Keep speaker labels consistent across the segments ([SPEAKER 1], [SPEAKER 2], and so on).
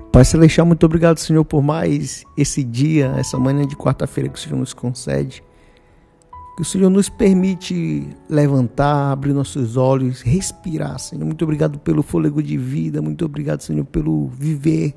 [SPEAKER 1] Pai Celestial, muito obrigado, Senhor, por mais esse dia, essa manhã de quarta-feira que o Senhor nos concede. Que o Senhor nos permite levantar, abrir nossos olhos, respirar, Senhor. Muito obrigado pelo fôlego de vida, muito obrigado, Senhor, pelo viver.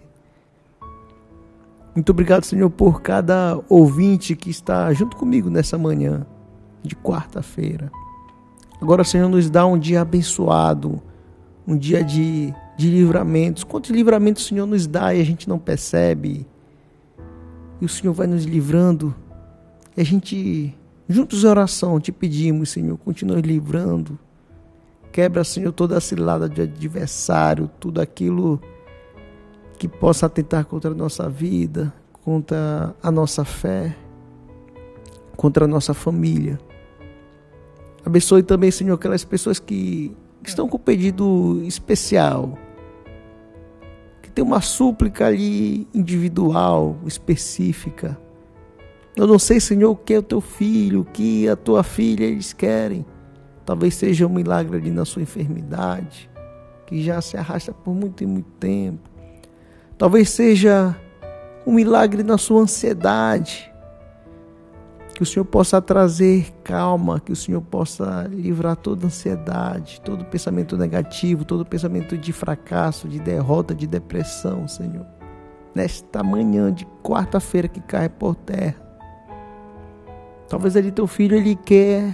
[SPEAKER 1] Muito obrigado, Senhor, por cada ouvinte que está junto comigo nessa manhã de quarta-feira. Agora, Senhor, nos dá um dia abençoado, um dia de livramentos. Quantos livramentos o Senhor nos dá e a gente não percebe? E o Senhor vai nos livrando. E a gente, juntos em oração, te pedimos, Senhor, continue livrando. Quebra, Senhor, toda a cilada de adversário, tudo aquilo que possa atentar contra a nossa vida, contra a nossa fé, contra a nossa família. Abençoe também, Senhor, aquelas pessoas que estão com pedido especial, que tem uma súplica ali individual, específica. Eu não sei, Senhor, o que é o teu filho, o que a tua filha eles querem. Talvez seja um milagre ali na sua enfermidade, que já se arrasta por muito e muito tempo. Talvez seja um milagre na sua ansiedade. Que o Senhor possa trazer calma, que o Senhor possa livrar toda ansiedade, todo pensamento negativo, todo pensamento de fracasso, de derrota, de depressão, Senhor. Nesta manhã de quarta-feira que cai por terra. Talvez ali teu filho, ele quer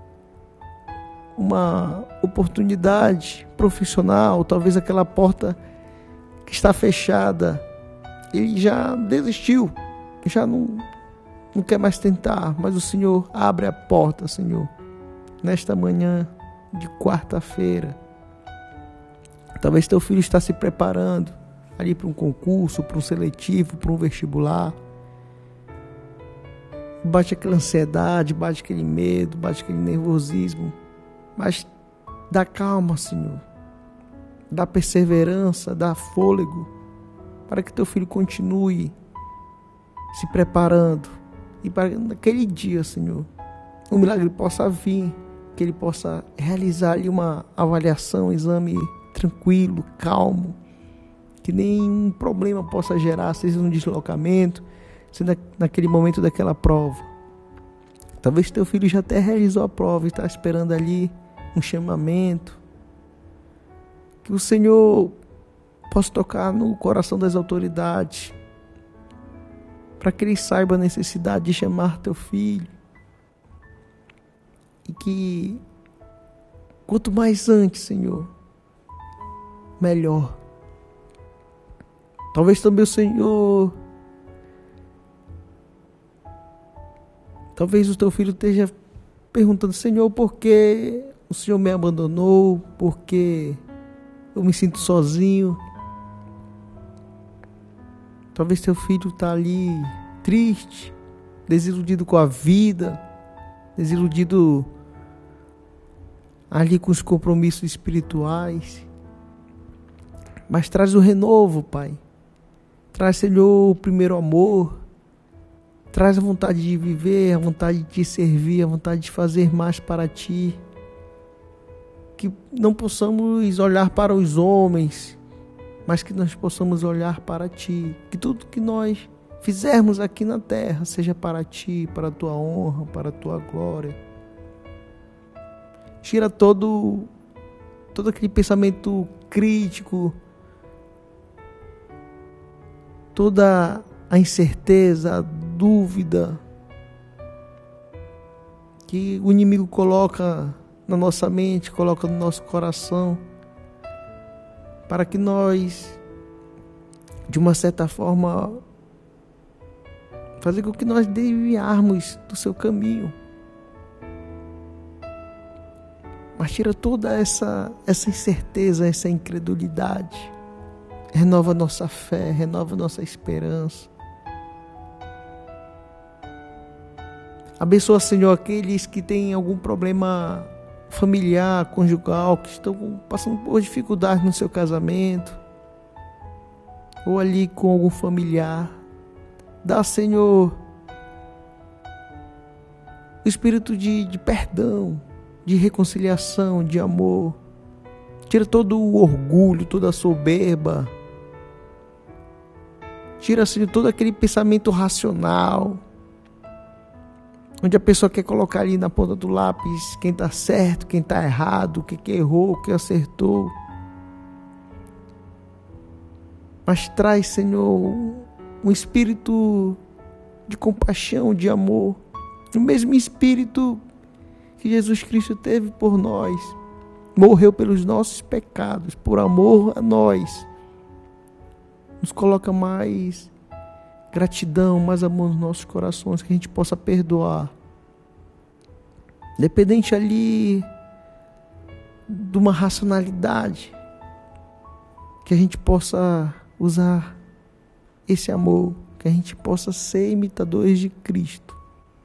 [SPEAKER 1] uma oportunidade profissional, talvez aquela porta que está fechada, ele já desistiu, já não quer mais tentar, mas o Senhor abre a porta, Senhor, nesta manhã de quarta-feira. Talvez teu filho está se preparando ali para um concurso, para um seletivo, para um vestibular. Bate aquela ansiedade, bate aquele medo, bate aquele nervosismo, mas dá calma, Senhor. Dá perseverança, dá fôlego, para que teu filho continue se preparando. E para que naquele dia, Senhor, o milagre possa vir, que ele possa realizar ali uma avaliação, um exame tranquilo, calmo, que nenhum problema possa gerar, seja um deslocamento, seja naquele momento daquela prova. Talvez teu filho já até realizou a prova e está esperando ali um chamamento. Que o Senhor possa tocar no coração das autoridades, para que ele saiba a necessidade de chamar teu filho. E que quanto mais antes, Senhor, melhor. Talvez também o Senhor, talvez o teu filho esteja perguntando: Senhor, por que o Senhor me abandonou? Por que eu me sinto sozinho? Talvez teu filho está ali triste, desiludido com a vida, desiludido ali com os compromissos espirituais. Mas traz o renovo, Pai. Traz, Senhor, o primeiro amor. Traz a vontade de viver, a vontade de te servir, a vontade de fazer mais para ti. Que não possamos olhar para os homens, mas que nós possamos olhar para ti. Que tudo que nós fizermos aqui na terra seja para ti, para a tua honra, para a tua glória. Tira todo aquele pensamento crítico, toda a incerteza, a dúvida que o inimigo coloca na nossa mente, coloca no nosso coração, para que nós, de uma certa forma, fazer com que nós desviarmos do seu caminho. Mas tira toda essa incerteza, essa incredulidade. Renova nossa fé, renova nossa esperança. Abençoa, Senhor, aqueles que têm algum problema familiar, conjugal, que estão passando por dificuldades no seu casamento, ou ali com algum familiar. Dá, Senhor, o espírito de perdão, de reconciliação, de amor. Tira todo o orgulho, toda a soberba. Tira, Senhor, todo aquele pensamento racional, onde a pessoa quer colocar ali na ponta do lápis quem está certo, quem está errado, o que errou, o que acertou. Mas traz, Senhor, um espírito de compaixão, de amor, o mesmo espírito que Jesus Cristo teve por nós, morreu pelos nossos pecados, por amor a nós. Nos coloca mais gratidão, mais amor nos nossos corações, que a gente possa perdoar. Dependente ali de uma racionalidade, que a gente possa usar esse amor, que a gente possa ser imitadores de Cristo.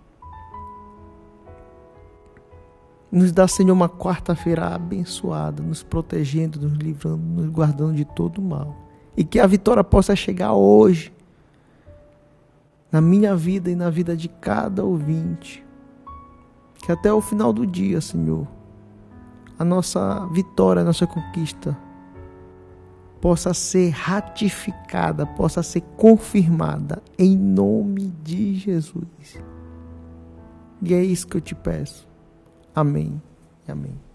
[SPEAKER 1] Nos dá, Senhor, uma quarta-feira abençoada, nos protegendo, nos livrando, nos guardando de todo o mal. E que a vitória possa chegar hoje, na minha vida e na vida de cada ouvinte. Que até o final do dia, Senhor, a nossa vitória, a nossa conquista possa ser ratificada, possa ser confirmada em nome de Jesus. E é isso que eu te peço. Amém e amém.